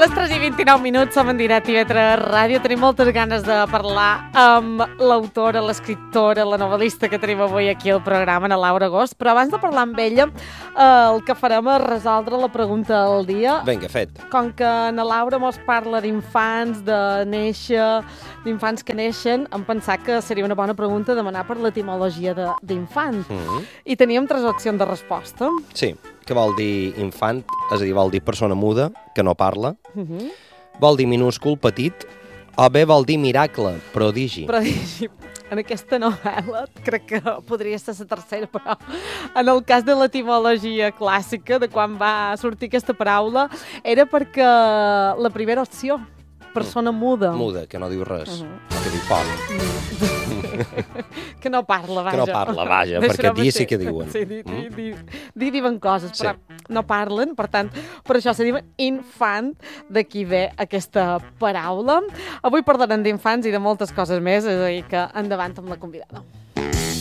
Les 3:29, som en directe a TV3 Ràdio. Tenim moltes ganes de parlar amb l'autora, l'escriptora, la novel·lista que tenim avui aquí al programa, na Laura Agost. Però abans de parlar amb ella, el que farem és resoldre la pregunta del dia. Vinga, fet. Com que na Laura mos parla d'infants, de néixer, d'infants que neixen, hem pensat que seria una bona pregunta demanar per l'etimologia d'infant. I teníem 3 opcions de resposta. Sí, que vol dir infant, és a dir, vol dir persona muda, que no parla, vol dir minúscul, petit, o bé vol dir miracle, prodigi. Prodigi. En aquesta novel·la crec que podria ser la tercera, però en el cas de l'etimologia clàssica, de quan va sortir aquesta paraula, era perquè la primera opció, persona muda. Muda, que no diu res, que diu poc. Que no parla, vaja. Que no parla, vaja, perquè dir sí que diuen. Sí, diuen coses, però no parlen, per tant, per això se diuen infant, d'aquí ve aquesta paraula. Avui parlarem d'infants i de moltes coses més, és a dir, que endavant amb la convidada.